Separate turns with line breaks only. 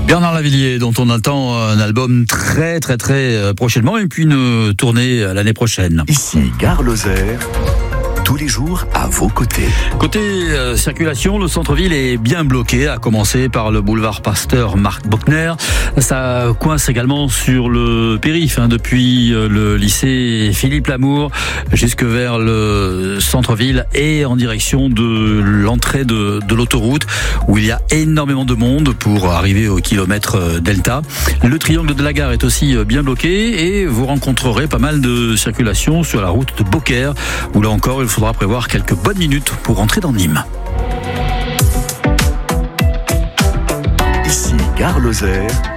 Bernard Lavilliers, dont on attend un album très prochainement et puis une tournée l'année prochaine.
Ici, Gare Lozère. Tous les jours à vos côtés.
Côté circulation, le centre-ville est bien bloqué, à commencer par le boulevard Pasteur Marc Bockner. Ça coince également sur le périph', depuis le lycée Philippe Lamour jusque vers le centre-ville et en direction de l'entrée de l'autoroute où il y a énormément de monde pour arriver au kilomètre delta. Le triangle de la gare est aussi bien bloqué et vous rencontrerez pas mal de circulation sur la route de Beaucaire où là encore il faudra prévoir quelques bonnes minutes pour rentrer dans Nîmes.
Ici, Gare Lozère.